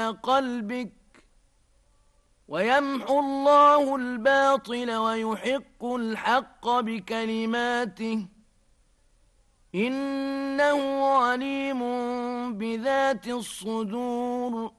على قلبك ويمحو الله الباطل ويحق الحق بكلماته إنه عليم بذات الصدور